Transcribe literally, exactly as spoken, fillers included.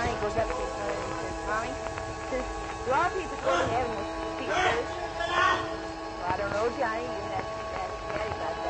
Johnny goes up to his mother and says, Mommy, says, do all people go to heaven with feet first? Well, I don't know, Johnny. You have to ask Daddy about